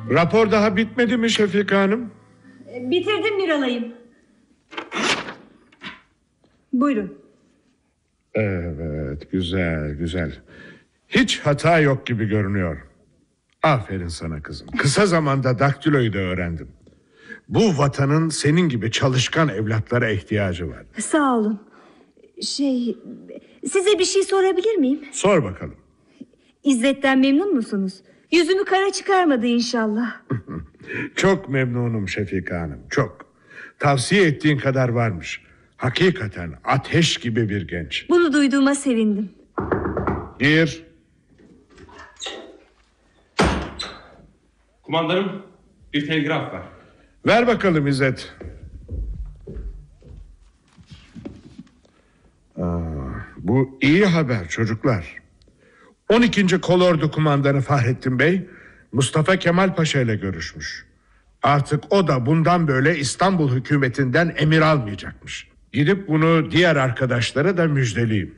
Rapor daha bitmedi mi Şefika Hanım? Bitirdim Miralay'ım. Buyurun. Evet, güzel güzel. Hiç hata yok gibi görünüyor. Aferin sana kızım. Kısa zamanda daktiloyu da öğrendim. Bu vatanın senin gibi çalışkan evlatlara ihtiyacı var. Sağ olun. Size bir şey sorabilir miyim? Sor bakalım. İzzet'ten memnun musunuz? Yüzümü kara çıkarmadı inşallah. Çok memnunum Şefika Hanım, çok. Tavsiye ettiğin kadar varmış. Hakikaten ateş gibi bir genç. Bunu duyduğuma sevindim. Gir. Kumandanım, bir telgraf var. Ver bakalım İzzet. Bu iyi haber çocuklar. 12. Kolordu Kumandanı Fahrettin Bey Mustafa Kemal Paşa ile görüşmüş. Artık o da bundan böyle İstanbul hükümetinden emir almayacakmış. Gidip bunu diğer arkadaşlara da müjdeleyeyim.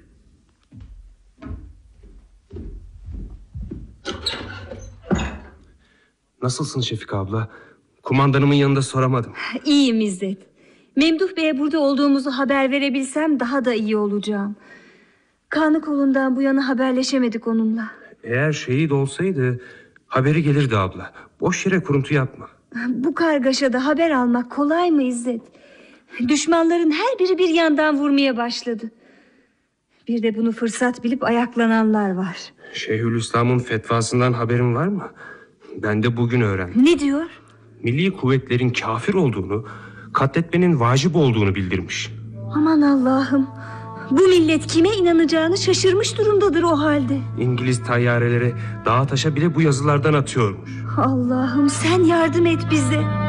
Nasılsın Şefika abla? Kumandanımın yanında soramadım. İyiyim İzzet. Memduh Bey'e burada olduğumuzu haber verebilsem daha da iyi olacağım. Kanı kolundan bu yana haberleşemedik onunla. Eğer şehit olsaydı haberi gelirdi abla. Boş yere kuruntu yapma. Bu kargaşada haber almak kolay mı İzzet? Düşmanların her biri bir yandan vurmaya başladı. Bir de bunu fırsat bilip ayaklananlar var. Şeyhülislam'ın fetvasından haberin var mı? Ben de bugün öğrendim. Ne diyor? Milli kuvvetlerin kafir olduğunu, katletmenin vacip olduğunu bildirmiş. Aman Allah'ım. Bu millet kime inanacağını şaşırmış durumdadır o halde. İngiliz tayyareleri dağa taşa bile bu yazılardan atıyormuş. Allah'ım sen yardım et bize.